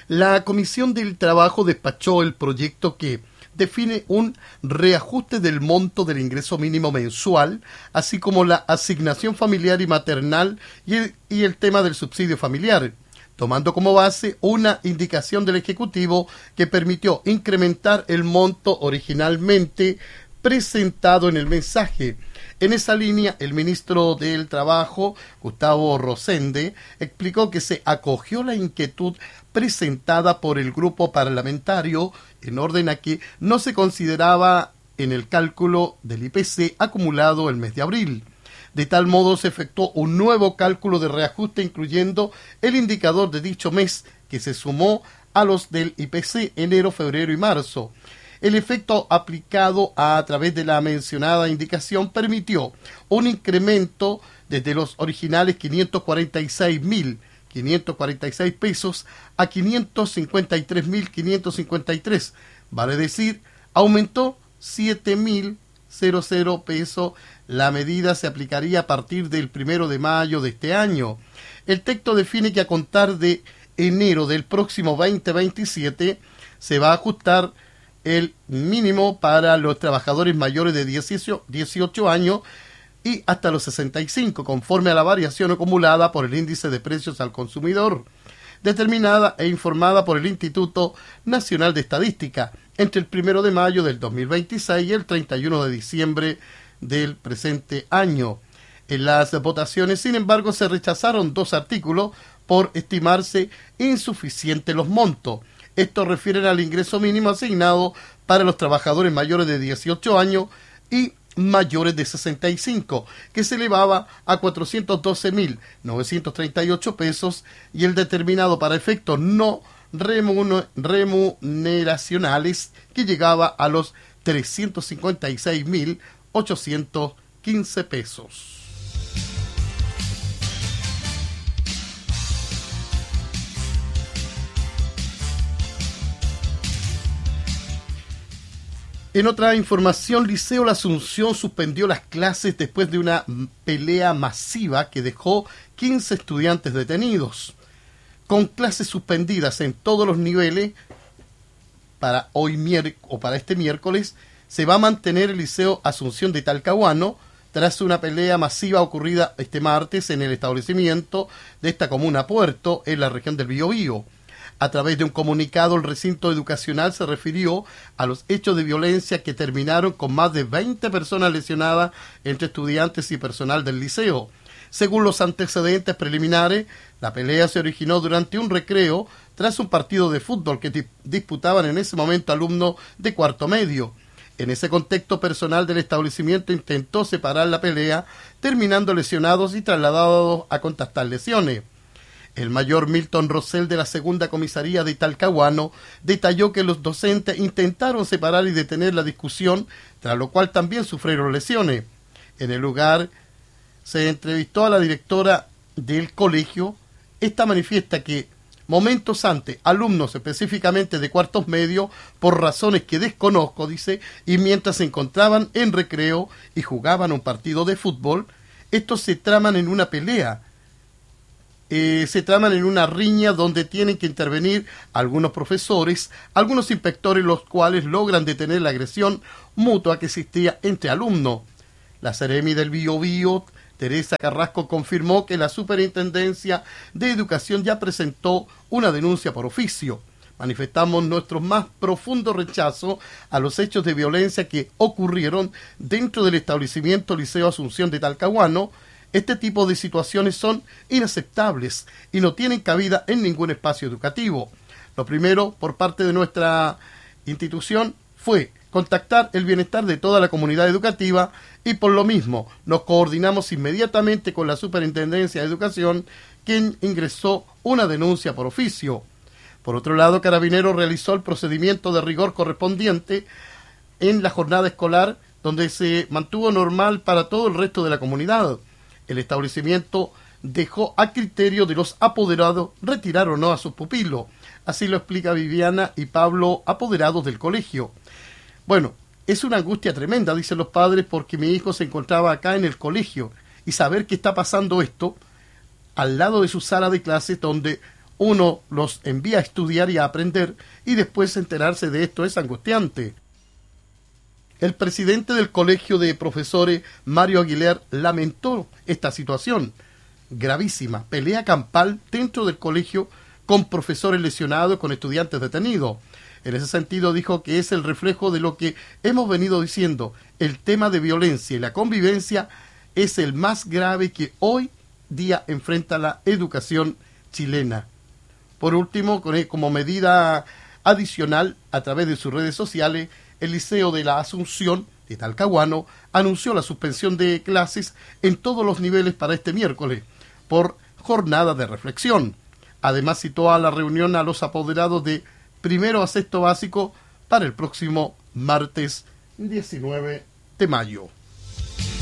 La Comisión del Trabajo despachó el proyecto que define un reajuste del monto del ingreso mínimo mensual, así como la asignación familiar y maternal y el tema del subsidio familiar, tomando como base una indicación del Ejecutivo que permitió incrementar el monto originalmente presentado en el mensaje. En esa línea, el ministro del Trabajo, Gustavo Rosende, explicó que se acogió la inquietud presentada por el grupo parlamentario en orden a que no se consideraba en el cálculo del IPC acumulado el mes de abril. De tal modo se efectuó un nuevo cálculo de reajuste incluyendo el indicador de dicho mes que se sumó a los del IPC enero, febrero y marzo. El efecto aplicado a través de la mencionada indicación permitió un incremento desde los originales 546.546 pesos a 553.553, vale decir, aumentó 7.000 pesos. La medida se aplicaría a partir del 1 de mayo de este año. El texto define que a contar de enero del próximo 2027 se va a ajustar el mínimo para los trabajadores mayores de 18 años y hasta los 65, conforme a la variación acumulada por el índice de precios al consumidor, determinada e informada por el Instituto Nacional de Estadística entre el 1 de mayo del 2026 y el 31 de diciembre del presente año. En las votaciones, sin embargo, se rechazaron 2 artículos por estimarse insuficientes los montos. Estos refieren al ingreso mínimo asignado para los trabajadores mayores de 18 años y mayores de 65, que se elevaba a 412.938 pesos, y el determinado para efectos no remuneracionales, que llegaba a los 356.815 pesos. En otra información, Liceo La Asunción suspendió las clases después de una pelea masiva que dejó 15 estudiantes detenidos. Con clases suspendidas en todos los niveles, para este miércoles, se va a mantener el Liceo Asunción de Talcahuano, tras una pelea masiva ocurrida este martes en el establecimiento de esta comuna Puerto, en la región del Biobío. A través de un comunicado, el recinto educacional se refirió a los hechos de violencia que terminaron con más de 20 personas lesionadas entre estudiantes y personal del liceo. Según los antecedentes preliminares, la pelea se originó durante un recreo tras un partido de fútbol que disputaban en ese momento alumnos de cuarto medio. En ese contexto, personal del establecimiento intentó separar la pelea, terminando lesionados y trasladados a contactar lesiones. El mayor Milton Rosell de la segunda comisaría de Talcahuano detalló que los docentes intentaron separar y detener la discusión, tras lo cual también sufrieron lesiones. En el lugar se entrevistó a la directora del colegio. Esta manifiesta que momentos antes, alumnos específicamente de cuartos medios, por razones que desconozco, dice, y mientras se encontraban en recreo y jugaban un partido de fútbol, estos se traman en una pelea. Se traman en una riña donde tienen que intervenir algunos profesores, algunos inspectores, los cuales logran detener la agresión mutua que existía entre alumnos. La seremi del Biobío, Teresa Carrasco, confirmó que la Superintendencia de Educación ya presentó una denuncia por oficio. Manifestamos nuestro más profundo rechazo a los hechos de violencia que ocurrieron dentro del establecimiento Liceo Asunción de Talcahuano. Este tipo de situaciones son inaceptables y no tienen cabida en ningún espacio educativo. Lo primero, por parte de nuestra institución, fue contactar el bienestar de toda la comunidad educativa y por lo mismo nos coordinamos inmediatamente con la Superintendencia de Educación, quien ingresó una denuncia por oficio. Por otro lado, Carabineros realizó el procedimiento de rigor correspondiente en la jornada escolar, donde se mantuvo normal para todo el resto de la comunidad. El establecimiento dejó a criterio de los apoderados retirar o no a sus pupilos. Así lo explica Viviana y Pablo, apoderados del colegio. Bueno, es una angustia tremenda, dicen los padres, porque mi hijo se encontraba acá en el colegio y saber que está pasando esto al lado de su sala de clases, donde Uno los envía a estudiar y a aprender y después enterarse de esto es angustiante. El presidente del Colegio de Profesores, Mario Aguilar, lamentó esta situación gravísima, pelea campal dentro del colegio con profesores lesionados, con estudiantes detenidos. En ese sentido dijo que es el reflejo de lo que hemos venido diciendo. El tema de violencia y la convivencia es el más grave que hoy día enfrenta la educación chilena. Por último, como medida adicional, a través de sus redes sociales, el Liceo de la Asunción de Talcahuano anunció la suspensión de clases en todos los niveles para este miércoles por jornada de reflexión. Además citó a la reunión a los apoderados de primero a sexto básico para el próximo martes 19 de mayo.